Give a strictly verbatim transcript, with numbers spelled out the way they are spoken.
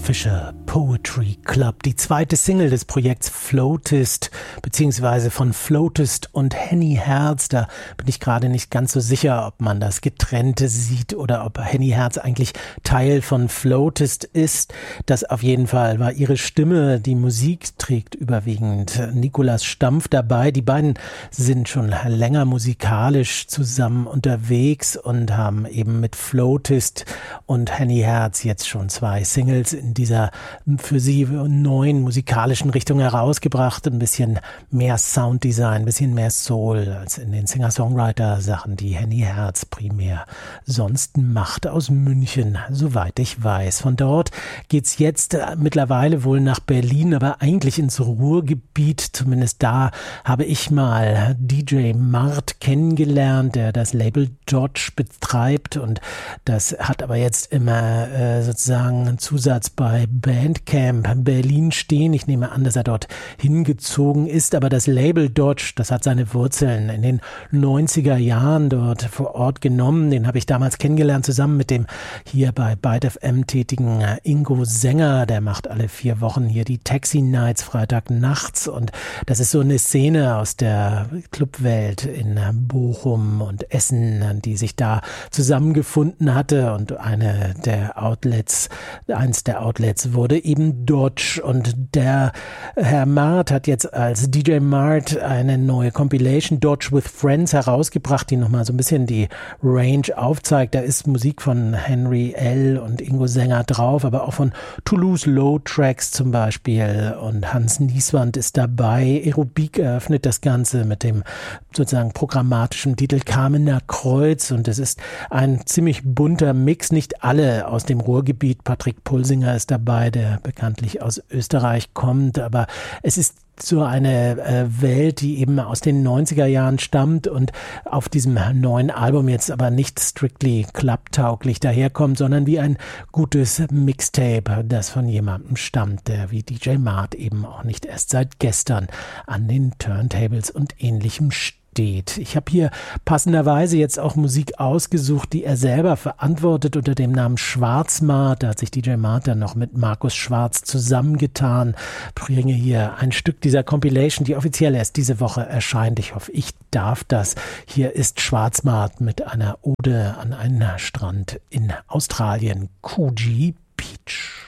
Artificial Poetry Club, die zweite Single des Projekts Floatist, beziehungsweise von Floatist und Henny Herz. Da bin ich gerade nicht ganz so sicher, ob man das Getrennte sieht oder ob Henny Herz eigentlich Teil von Floatist ist. Das auf jeden Fall war ihre Stimme. Die Musik trägt überwiegend Nicolas Stampf dabei. Die beiden sind schon länger musikalisch zusammen unterwegs und haben eben mit Floatist und Henny Herz jetzt schon zwei Singles in dieser für sie neuen musikalischen Richtung herausgebracht. Ein bisschen mehr Sounddesign, ein bisschen mehr Soul als in den Singer-Songwriter-Sachen, die Henny Herz primär sonst macht, aus München, soweit ich weiß. Von dort geht's jetzt mittlerweile wohl nach Berlin, aber eigentlich ins Ruhrgebiet. Zumindest da habe ich mal D J Mart kennengelernt, der das Label Dodge betreibt, und das hat aber jetzt immer äh, sozusagen einen Zusatz bei Bandcamp Berlin stehen. Ich nehme an, dass er dort hingezogen ist, aber das Label Dodge, das hat seine Wurzeln in den neunziger Jahren dort vor Ort genommen. Den habe ich damals kennengelernt, zusammen mit dem hier bei Byte F M tätigen Ingo Sänger. Der macht alle vier Wochen hier die Taxi Nights Freitag nachts, und das ist so eine Szene aus der Clubwelt in Bochum und Essen, die sich da zusammengefunden hatte, und eine der Outlets, eins der Outlets wurde eben Dodge, und der Herr Mart hat jetzt als D J Mart eine neue Compilation Dodge with Friends herausgebracht, die nochmal so ein bisschen die Range aufzeigt. Da ist Musik von Henry L. und Ingo Sänger drauf, aber auch von Toulouse Low Tracks zum Beispiel, und Hans Nieswand ist dabei. Aerobik eröffnet das Ganze mit dem sozusagen programmatischen Titel Kamener Kreuz, und es ist ein ziemlich bunter Mix, nicht alle aus dem Ruhrgebiet. Patrick Pulsinger ist dabei, der bekanntlich aus Österreich kommt, aber es ist so eine äh, Welt, die eben aus den neunziger Jahren stammt und auf diesem neuen Album jetzt aber nicht strictly clubtauglich daherkommt, sondern wie ein gutes Mixtape, das von jemandem stammt, der wie D J Mart eben auch nicht erst seit gestern an den Turntables und Ähnlichem steht. Ich habe hier passenderweise jetzt auch Musik ausgesucht, die er selber verantwortet unter dem Namen Schwarzmart. Da hat sich D J Mart dann noch mit Markus Schwarz zusammengetan. Bringe hier ein Stück dieser Compilation, die offiziell erst diese Woche erscheint. Ich hoffe, ich darf das. Hier ist Schwarzmart mit einer Ode an einen Strand in Australien, Coogee Beach.